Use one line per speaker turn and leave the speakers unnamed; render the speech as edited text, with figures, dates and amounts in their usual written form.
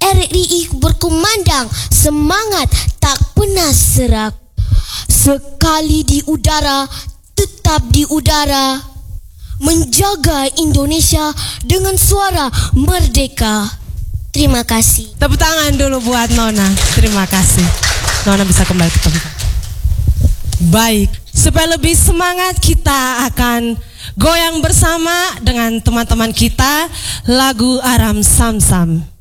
RRI berkumandang, semangat tak pernah serak. Sekali di udara, tetap di udara, menjaga Indonesia dengan suara merdeka. Terima kasih.
Tepuk tangan dulu buat Nona. Terima kasih. Nona bisa kembali ke tempat. Baik, supaya lebih semangat kita akan goyang bersama dengan teman-teman kita lagu Aram Sam Sam.